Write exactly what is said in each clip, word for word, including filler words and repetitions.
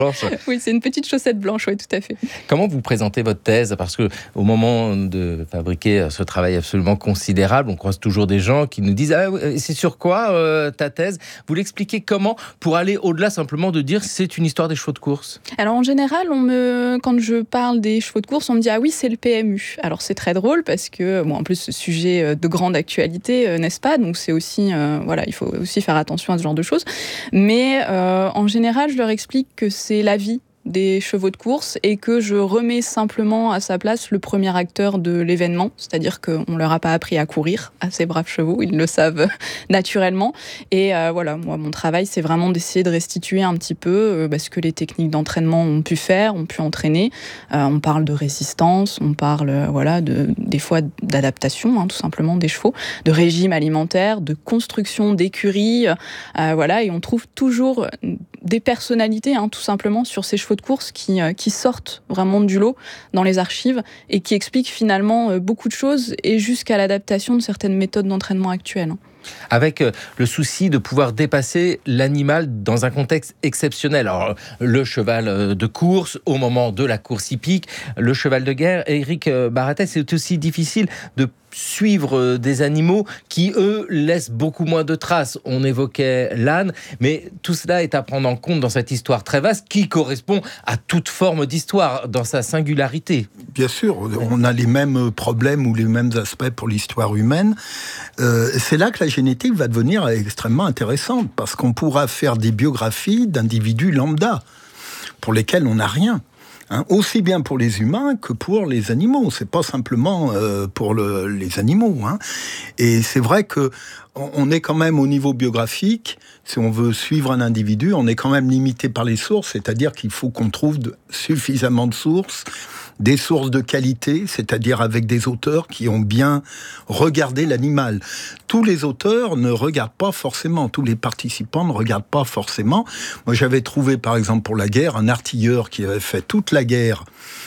blanche. Oui, c'est une petite chaussette blanche, oui, tout à fait. Comment vous présentez votre thèse ? Parce qu'au moment de fabriquer ce travail absolument considérable, on croise toujours des gens qui nous disent « Ah, c'est sur quoi euh, ta thèse ?» Vous l'expliquez comment pour aller au-delà simplement de dire « c'est une histoire des chevaux de course ». Alors en général, on me, quand je parle des chevaux de course, on me dit « Ah oui, c'est le P M U ». Alors c'est très drôle parce que, bon, en plus, ce sujet de grande actualité, n'est-ce pas ? Donc c'est aussi, euh, voilà, il faut aussi faire attention à ce genre de choses. Mais euh, en général, je leur explique que c'est la vie des chevaux de course et que je remets simplement à sa place le premier acteur de l'événement, c'est-à-dire qu'on ne leur a pas appris à courir, à ces braves chevaux, ils le savent naturellement. Et euh, voilà, moi, mon travail, c'est vraiment d'essayer de restituer un petit peu euh, bah, ce que les techniques d'entraînement ont pu faire, ont pu entraîner. Euh, on parle de résistance, on parle euh, voilà, de, des fois d'adaptation, hein, tout simplement, des chevaux, de régime alimentaire, de construction d'écuries, euh, voilà, et on trouve toujours des personnalités, hein, tout simplement, sur ces chevaux de course qui, euh, qui sortent vraiment du lot dans les archives et qui expliquent finalement euh, beaucoup de choses et jusqu'à l'adaptation de certaines méthodes d'entraînement actuelles. Avec le souci de pouvoir dépasser l'animal dans un contexte exceptionnel. Alors, le cheval de course, au moment de la course hippique, le cheval de guerre. Éric Baratet, c'est aussi difficile de suivre des animaux qui, eux, laissent beaucoup moins de traces. On évoquait l'âne, mais tout cela est à prendre en compte dans cette histoire très vaste qui correspond à toute forme d'histoire, dans sa singularité. Bien sûr, on a les mêmes problèmes ou les mêmes aspects pour l'histoire humaine. Euh, c'est là que la génétique va devenir extrêmement intéressante, parce qu'on pourra faire des biographies d'individus lambda, pour lesquels on n'a rien. Hein, aussi bien pour les humains que pour les animaux. C'est pas simplement euh, pour le, les animaux. Hein. Et c'est vrai que on est quand même au niveau biographique. Si on veut suivre un individu, on est quand même limité par les sources. C'est-à-dire qu'il faut qu'on trouve de, suffisamment de sources, des sources de qualité, c'est-à-dire avec des auteurs qui ont bien regardé l'animal. Tous les auteurs ne regardent pas forcément, tous les participants ne regardent pas forcément. Moi, j'avais trouvé, par exemple, pour la guerre, un artilleur qui avait fait toute la guerre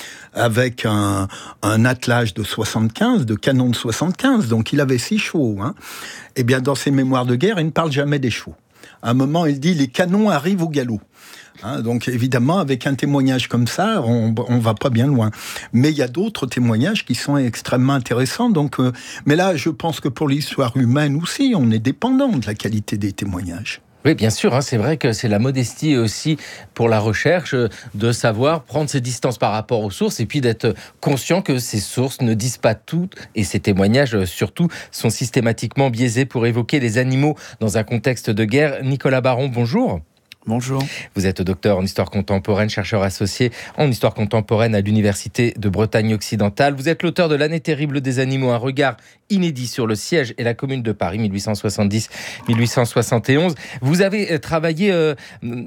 avec un, un attelage de soixante-quinze, de canon de soixante-quinze, donc il avait six chevaux. Hein. Eh bien, dans ses mémoires de guerre, il ne parle jamais des chevaux. À un moment, il dit « les canons arrivent au galop ». Hein, donc évidemment, avec un témoignage comme ça, on ne va pas bien loin. Mais il y a d'autres témoignages qui sont extrêmement intéressants. Donc, euh, mais là, je pense que pour l'histoire humaine aussi, on est dépendant de la qualité des témoignages. Oui, bien sûr, hein, c'est vrai que c'est la modestie aussi pour la recherche de savoir prendre ses distances par rapport aux sources et puis d'être conscient que ces sources ne disent pas tout et ces témoignages surtout sont systématiquement biaisés pour évoquer les animaux dans un contexte de guerre. Nicolas Baron, bonjour. Bonjour. Vous êtes docteur en histoire contemporaine, chercheur associé en histoire contemporaine à l'Université de Bretagne occidentale. Vous êtes l'auteur de L'année terrible des animaux, un regard inédit sur le siège et la Commune de Paris, mille huit cent soixante-dix à mille huit cent soixante et onze. Vous avez travaillé, euh,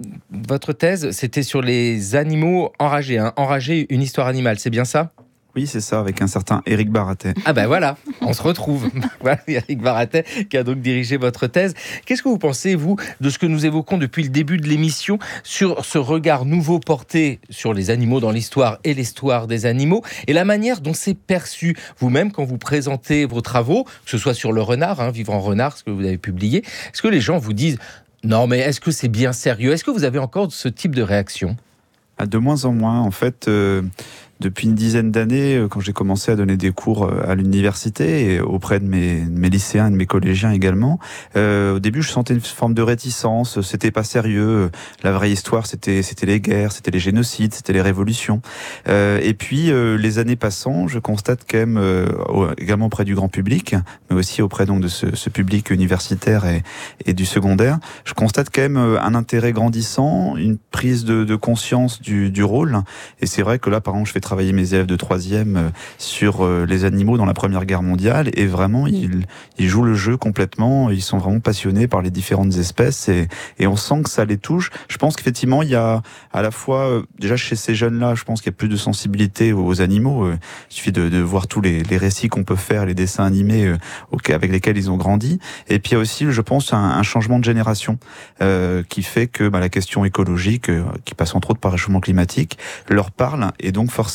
votre thèse, c'était sur les animaux enragés, hein. Enragés, une histoire animale, c'est bien ça ? Oui, c'est ça, avec un certain Éric Baratet. Ah ben voilà, on se retrouve. Voilà, Éric Baratet qui a donc dirigé votre thèse. Qu'est-ce que vous pensez, vous, de ce que nous évoquons depuis le début de l'émission sur ce regard nouveau porté sur les animaux dans l'histoire et l'histoire des animaux et la manière dont c'est perçu vous-même quand vous présentez vos travaux, que ce soit sur le renard, hein, Vivre en renard, ce que vous avez publié, est-ce que les gens vous disent « Non, mais est-ce que c'est bien sérieux » Est-ce que vous avez encore ce type de réaction ? De moins en moins, en fait... Euh... Depuis une dizaine d'années, quand j'ai commencé à donner des cours à l'université et auprès de mes, de mes lycéens et de mes collégiens également, euh, au début je sentais une forme de réticence, c'était pas sérieux, la vraie histoire c'était c'était les guerres, c'était les génocides, c'était les révolutions. Euh, et puis euh, les années passant, je constate quand même, euh, également auprès du grand public, mais aussi auprès donc de ce, ce public universitaire et, et du secondaire, je constate quand même un intérêt grandissant, une prise de, de conscience du, du rôle. Et c'est vrai que là, par exemple, je fais travailler mes élèves de troisième sur les animaux dans la Première Guerre mondiale et vraiment ils, ils jouent le jeu complètement, ils sont vraiment passionnés par les différentes espèces et, et on sent que ça les touche. Je pense qu'effectivement il y a à la fois, déjà chez ces jeunes-là, je pense qu'il y a plus de sensibilité aux animaux. Il suffit de, de voir tous les, les récits qu'on peut faire, les dessins animés avec lesquels ils ont grandi. Et puis il y a aussi, je pense, un, un changement de génération euh, qui fait que bah, la question écologique, euh, qui passe entre autres par le réchauffement climatique, leur parle et donc forcément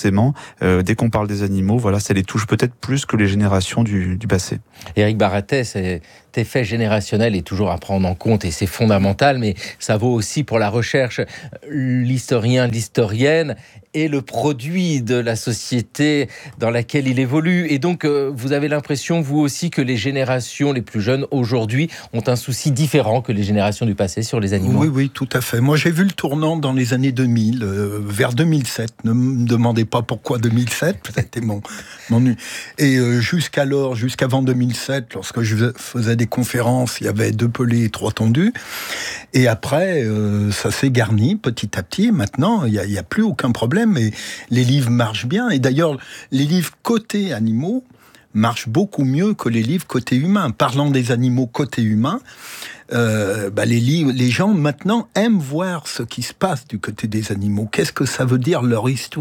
forcément, euh, dès qu'on parle des animaux, voilà, ça les touche peut-être plus que les générations du, du passé. Éric Baratet, cet effet générationnel est toujours à prendre en compte et c'est fondamental, mais ça vaut aussi pour la recherche. L'historien, l'historienne est le produit de la société dans laquelle il évolue. Et donc, euh, vous avez l'impression, vous aussi, que les générations les plus jeunes aujourd'hui ont un souci différent que les générations du passé sur les animaux. Oui, oui, tout à fait. Moi, j'ai vu le tournant dans les années deux mille, euh, vers deux mille sept. Ne me demandez pas pourquoi deux mille sept, c'était mon, mon... Et euh, jusqu'alors, jusqu'avant deux mille sept, lorsque je faisais des conférences, il y avait deux pelés et trois tondus. Et après, euh, ça s'est garni petit à petit. Maintenant, il n'y a, a plus aucun problème. Et les livres marchent bien. Et d'ailleurs, les livres côté animaux marchent beaucoup mieux que les livres côté humain. Parlant des animaux côté humain, euh, bah les, livres, les gens maintenant aiment voir ce qui se passe du côté des animaux. Qu'est-ce que ça veut dire leur histoire ?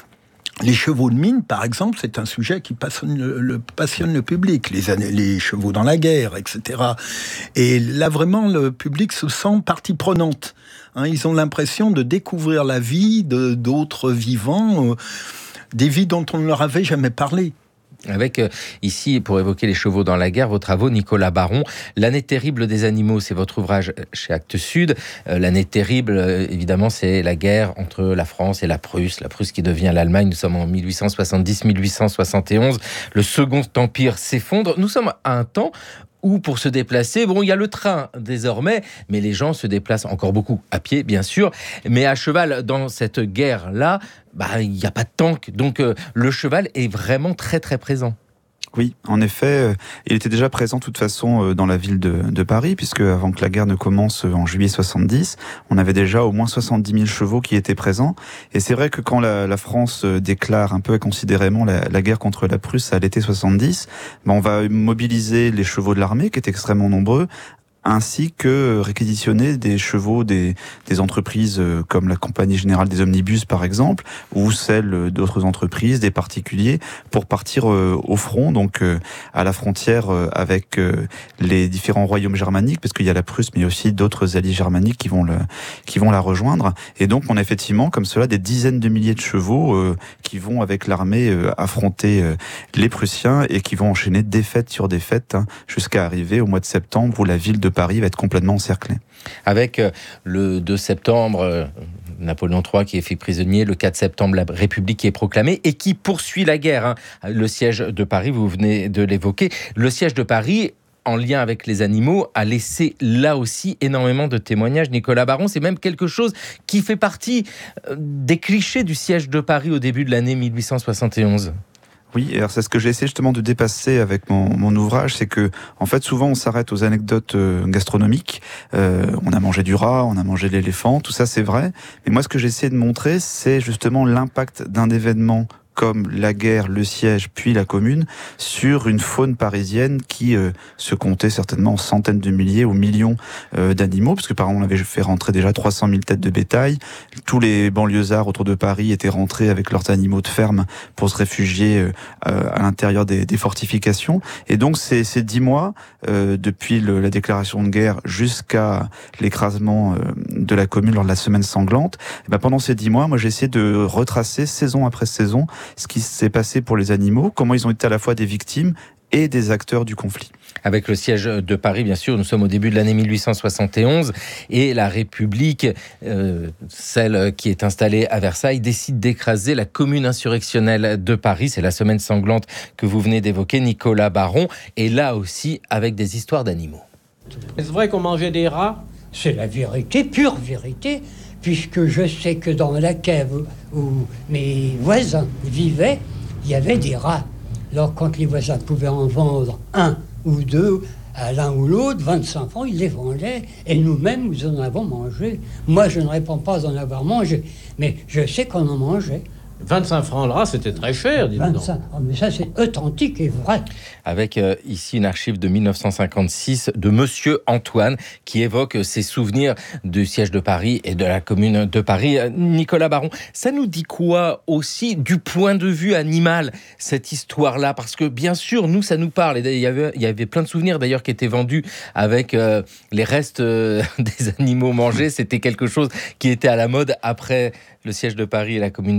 Les chevaux de mine, par exemple, c'est un sujet qui passionne le, le, passionne le public. Les, les chevaux dans la guerre, et cetera. Et là, vraiment, le public se sent partie prenante. Hein, ils ont l'impression de découvrir la vie de, d'autres vivants, euh, des vies dont on ne leur avait jamais parlé. Avec, euh, ici, pour évoquer les chevaux dans la guerre, vos travaux, Nicolas Baron. L'année terrible des animaux, c'est votre ouvrage chez Actes Sud. Euh, l'année terrible, euh, évidemment, c'est la guerre entre la France et la Prusse. La Prusse qui devient l'Allemagne. Nous sommes en mille huit cent soixante-dix mille huit cent soixante et onze. Le Second Empire s'effondre. Nous sommes à un temps où, pour se déplacer, bon, il y a le train désormais, mais les gens se déplacent encore beaucoup à pied, bien sûr, mais à cheval. Dans cette guerre-là, bah, il n'y a pas de tank, donc euh, le cheval est vraiment très très présent. Oui, en effet, euh, il était déjà présent de toute façon euh, dans la ville de, de Paris, puisque avant que la guerre ne commence euh, en juillet soixante-dix, on avait déjà au moins soixante-dix mille chevaux qui étaient présents. Et c'est vrai que quand la, la France euh, déclare un peu inconsidérément la, la guerre contre la Prusse à l'été soixante-dix, ben on va mobiliser les chevaux de l'armée, qui étaient extrêmement nombreux, ainsi que réquisitionner des chevaux des, des entreprises comme la Compagnie Générale des Omnibus par exemple, ou celles d'autres entreprises, des particuliers, pour partir au front, donc à la frontière avec les différents royaumes germaniques, parce qu'il y a la Prusse, mais aussi d'autres alliés germaniques qui vont, le, qui vont la rejoindre. Et donc on a effectivement comme cela des dizaines de milliers de chevaux euh, qui vont avec l'armée euh, affronter euh, les Prussiens et qui vont enchaîner défaite sur défaite hein, jusqu'à arriver au mois de septembre où la ville de Paris va être complètement encerclée. Avec euh, le deux septembre, euh, Napoléon trois qui est fait prisonnier, le quatre septembre, la République qui est proclamée et qui poursuit la guerre. Hein. Le siège de Paris, vous venez de l'évoquer. Le siège de Paris, en lien avec les animaux, a laissé là aussi énormément de témoignages. Nicolas Baron, c'est même quelque chose qui fait partie des clichés du siège de Paris au début de l'année mille huit cent soixante et onze. Oui, alors c'est ce que j'ai essayé justement de dépasser avec mon, mon ouvrage, c'est que en fait souvent on s'arrête aux anecdotes euh, gastronomiques. Euh, on a mangé du rat, on a mangé l'éléphant, tout ça c'est vrai. Mais moi ce que j'ai essayé de montrer, c'est justement l'impact d'un événement comme la guerre, le siège, puis la Commune, sur une faune parisienne qui euh, se comptait certainement en centaines de milliers ou millions euh, d'animaux, parce que par exemple on avait fait rentrer déjà trois cent mille têtes de bétail. Tous les banlieusards autour de Paris étaient rentrés avec leurs animaux de ferme pour se réfugier euh, à l'intérieur des, des fortifications. Et donc ces, ces dix mois, euh, depuis le, la déclaration de guerre jusqu'à l'écrasement euh, de la Commune lors de la semaine sanglante, et ben pendant ces dix mois, moi j'ai essayé de retracer saison après saison ce qui s'est passé pour les animaux, comment ils ont été à la fois des victimes et des acteurs du conflit. Avec le siège de Paris, bien sûr, nous sommes au début de l'année mille huit cent soixante et onze et la République, euh, celle qui est installée à Versailles, décide d'écraser la commune insurrectionnelle de Paris. C'est la semaine sanglante que vous venez d'évoquer, Nicolas Baron, et là aussi avec des histoires d'animaux. Est-ce vrai qu'on mangeait des rats ? C'est la vérité, pure vérité, puisque je sais que dans la cave où mes voisins vivaient, il y avait des rats. Alors quand les voisins pouvaient en vendre un ou deux à l'un ou l'autre, vingt-cinq francs, ils les vendaient, et nous-mêmes, nous en avons mangé. Moi, je ne réponds pas d'en avoir mangé, mais je sais qu'on en mangeait. vingt-cinq francs le rat, c'était très cher, dis donc. vingt-cinq, oh, mais ça, c'est authentique et vrai. Avec euh, ici une archive de mille neuf cent cinquante-six de Monsieur Antoine qui évoque ses souvenirs du siège de Paris et de la Commune de Paris. Euh, Nicolas Baron, ça nous dit quoi aussi du point de vue animal, cette histoire-là ? Parce que bien sûr, nous, ça nous parle. Et il y avait, il y avait plein de souvenirs d'ailleurs qui étaient vendus avec euh, les restes euh, des animaux mangés. C'était quelque chose qui était à la mode après le siège de Paris et la Commune de Paris. Mais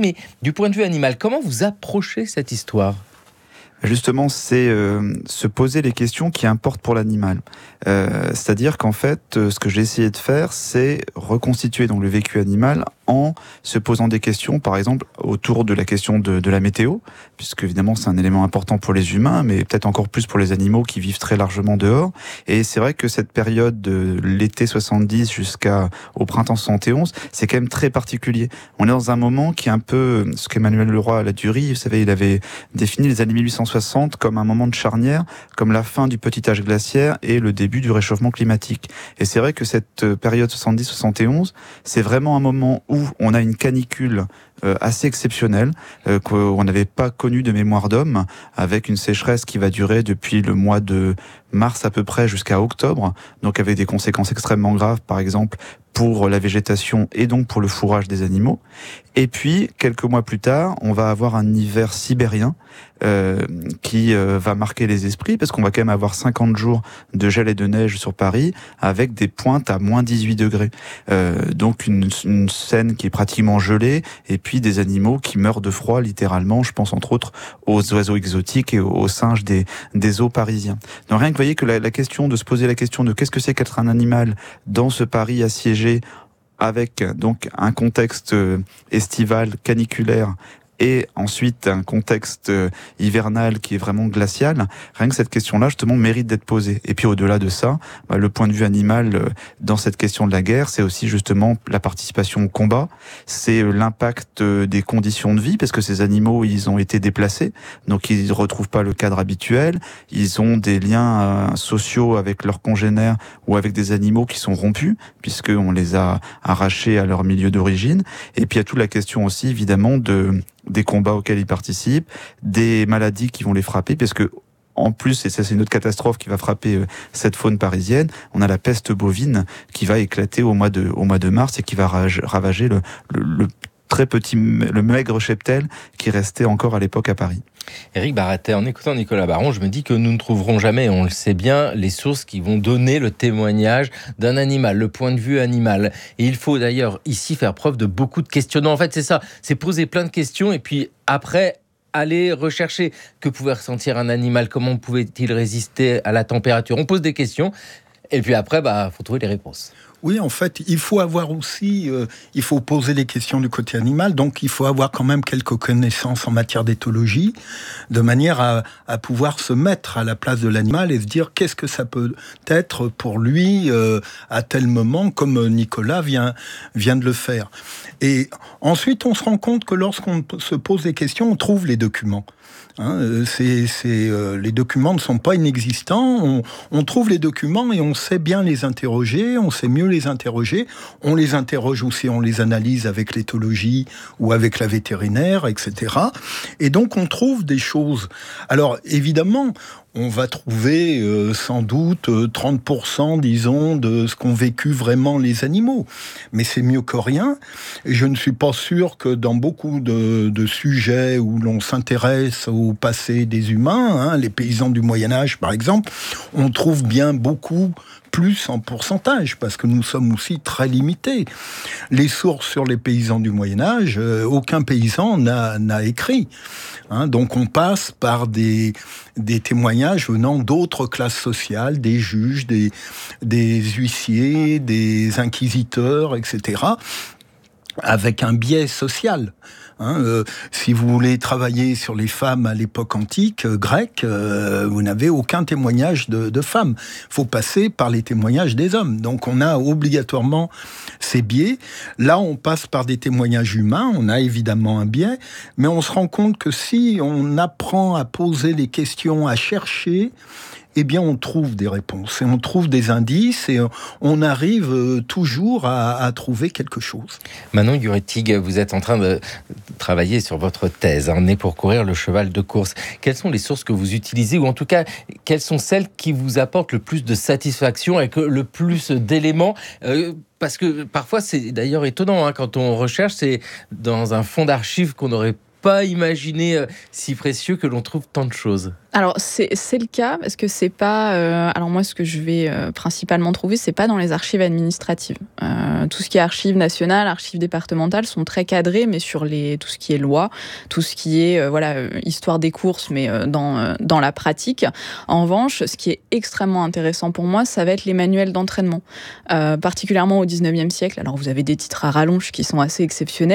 mais du point de vue animal, comment vous approchez cette histoire ? Justement, c'est euh, se poser les questions qui importent pour l'animal. Euh, c'est-à-dire qu'en fait, euh, ce que j'ai essayé de faire, c'est reconstituer donc le vécu animal en se posant des questions, par exemple, autour de la question de, de la météo, puisque évidemment c'est un élément important pour les humains, mais peut-être encore plus pour les animaux qui vivent très largement dehors. Et c'est vrai que cette période de l'été soixante-dix jusqu'au printemps soixante et onze, c'est quand même très particulier. On est dans un moment qui est un peu ce qu'Emmanuel Leroy Ladurie, vous savez, il avait défini les années mille huit cent soixante comme un moment de charnière, comme la fin du petit âge glaciaire et le début du réchauffement climatique. Et c'est vrai que cette période soixante-dix soixante et onze, c'est vraiment un moment où on a une canicule euh, assez exceptionnelle euh, qu'on n'avait pas connue de mémoire d'homme, avec une sécheresse qui va durer depuis le mois de mars à peu près jusqu'à octobre, donc avec des conséquences extrêmement graves, par exemple pour la végétation et donc pour le fourrage des animaux. Et puis, quelques mois plus tard, on va avoir un hiver sibérien euh, qui euh, va marquer les esprits, parce qu'on va quand même avoir cinquante jours de gel et de neige sur Paris, avec des pointes à moins dix-huit degrés. Euh, donc une, une scène qui est pratiquement gelée, et puis des animaux qui meurent de froid, littéralement. Je pense entre autres aux oiseaux exotiques et aux, aux singes des, des eaux parisiens. Donc rien que vous voyez que la, la question de se poser la question de qu'est-ce que c'est qu'être un animal dans ce Paris assiégé, avec donc un contexte estival, caniculaire, et ensuite un contexte hivernal qui est vraiment glacial, rien que cette question-là, justement, mérite d'être posée. Et puis au-delà de ça, bah, le point de vue animal dans cette question de la guerre, c'est aussi justement la participation au combat, c'est l'impact des conditions de vie, parce que ces animaux, ils ont été déplacés, donc ils ne retrouvent pas le cadre habituel, ils ont des liens euh, sociaux avec leurs congénères ou avec des animaux qui sont rompus, puisqu'on les a arrachés à leur milieu d'origine. Et puis il y a toute la question aussi, évidemment, de des combats auxquels ils participent, des maladies qui vont les frapper, parce que en plus, et ça c'est une autre catastrophe qui va frapper euh, cette faune parisienne, on a la peste bovine qui va éclater au mois de, au mois de mars et qui va ravager le, le, le très petit, le maigre cheptel qui restait encore à l'époque à Paris. Éric Baratet, en écoutant Nicolas Baron, je me dis que nous ne trouverons jamais, on le sait bien, les sources qui vont donner le témoignage d'un animal, le point de vue animal. Et il faut d'ailleurs ici faire preuve de beaucoup de questionnements. En fait, c'est ça, c'est poser plein de questions et puis après, aller rechercher que pouvait ressentir un animal, comment pouvait-il résister à la température. On pose des questions et puis après, bah, faut trouver les réponses. Oui, en fait, il faut avoir aussi, euh, il faut poser les questions du côté animal, donc il faut avoir quand même quelques connaissances en matière d'éthologie, de manière à, à pouvoir se mettre à la place de l'animal et se dire qu'est-ce que ça peut être pour lui euh, à tel moment, comme Nicolas vient, vient de le faire. Et ensuite, on se rend compte que lorsqu'on se pose des questions, on trouve les documents. Hein, c'est, c'est, euh, les documents ne sont pas inexistants, on, on trouve les documents et on sait bien les interroger, on sait mieux les interroger, on les interroge aussi, on les analyse avec l'éthologie ou avec la vétérinaire, et cetera. Et donc on trouve des choses. Alors évidemment, on va trouver euh, sans doute euh, trente pour cent, disons, de ce qu'ont vécu vraiment les animaux. Mais c'est mieux que rien. Et je ne suis pas sûr que dans beaucoup de, de sujets où l'on s'intéresse au passé des humains, hein, les paysans du Moyen-Âge par exemple, on trouve bien beaucoup plus en pourcentage, parce que nous sommes aussi très limités. Les sources sur les paysans du Moyen-Âge, euh, aucun paysan n'a, n'a écrit. Hein, donc on passe par des, des témoignages venant d'autres classes sociales, des juges, des, des huissiers, des inquisiteurs, et cetera, avec un biais social. Hein, euh, si vous voulez travailler sur les femmes à l'époque antique euh, grecque, euh, vous n'avez aucun témoignage de, de femmes. Il faut passer par les témoignages des hommes. Donc on a obligatoirement ces biais. Là, on passe par des témoignages humains. On a évidemment un biais, mais on se rend compte que si on apprend à poser les questions, à chercher, eh bien, on trouve des réponses et on trouve des indices et on arrive toujours à, à trouver quelque chose. Manon Gurettig, vous êtes en train de travailler sur votre thèse, hein, Né pour courir, le cheval de course. Quelles sont les sources que vous utilisez, ou en tout cas, quelles sont celles qui vous apportent le plus de satisfaction avec le plus d'éléments euh, Parce que parfois, c'est d'ailleurs étonnant, hein, quand on recherche, c'est dans un fond d'archives qu'on aurait pas imaginer euh, si précieux que l'on trouve tant de choses. Alors c'est, c'est le cas parce que c'est pas. Euh, alors moi, ce que je vais euh, principalement trouver, c'est pas dans les archives administratives. Euh, tout ce qui est archives nationales, archives départementales sont très cadrées, mais sur les tout ce qui est loi, tout ce qui est euh, voilà euh, histoire des courses, mais euh, dans euh, dans la pratique. En revanche, ce qui est extrêmement intéressant pour moi, ça va être les manuels d'entraînement, euh, particulièrement au dix-neuvième siècle. Alors vous avez des titres à rallonge qui sont assez exceptionnels.